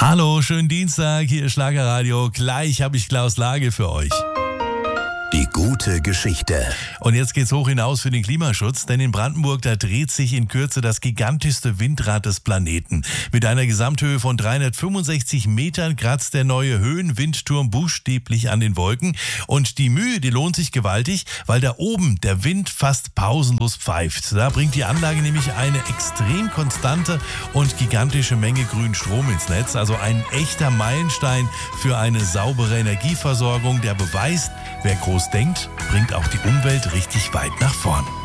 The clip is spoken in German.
Hallo, schönen Dienstag, hier ist Schlagerradio. Gleich habe ich Klaus Lage für euch. Die gute Geschichte. Und jetzt geht's hoch hinaus für den Klimaschutz, denn in Brandenburg, da dreht sich in Kürze das gigantischste Windrad des Planeten. Mit einer Gesamthöhe von 365 Metern kratzt der neue Höhenwindturm buchstäblich an den Wolken. Und die Mühe, die lohnt sich gewaltig, weil da oben der Wind fast pausenlos pfeift. Da bringt die Anlage nämlich eine extrem konstante und gigantische Menge grünen Strom ins Netz. Also ein echter Meilenstein für eine saubere Energieversorgung, der beweist, wer groß denkt, bringt auch die Umwelt richtig weit nach vorn.